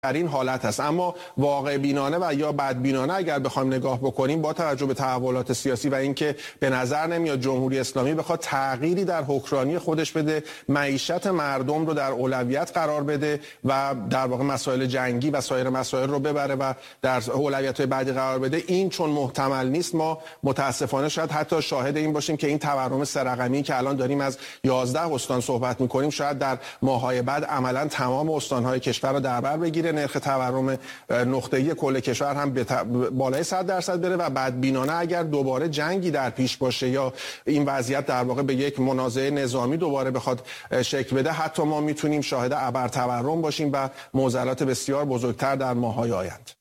در این حالت است. اما واقع بینانه و یا بدبینانه اگر بخوایم نگاه بکنیم با توجه به تحولات سیاسی و اینکه به نظر نمیاد جمهوری اسلامی بخواد تغییری در حکمرانی خودش بده، معیشت مردم رو در اولویت قرار بده و در واقع مسائل جنگی و سایر مسائل رو ببره و در اولویت‌های بعدی قرار بده، این چون محتمل نیست. ما متاسفانه شاید حتی شاهد این باشیم که این تورم سه رقمی که الان داریم از 11 استان صحبت می‌کنیم شاید در ماه‌های بعد عملاً تمام استان‌های کشور رو در بر بگیره، نرخ تورم نقطه‌ای کل کشور هم بالای 100% بره و بدبینانه اگر دوباره جنگی در پیش باشه یا این وضعیت در واقع به یک منازعه نظامی دوباره بخواد شکل بده، حتی ما میتونیم شاهد ابرتورم باشیم و معضلات بسیار بزرگتر در ماه‌های آینده.